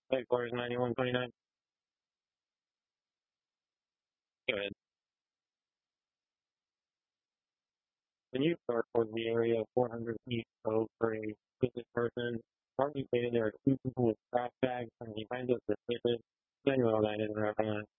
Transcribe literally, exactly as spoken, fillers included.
Headquarters ninety-one twenty-nine. Go ahead. When you start towards the area of four hundred feet of for a business person, partly stated there are two people with trash bags and behind us the slippers. Then you all guys in the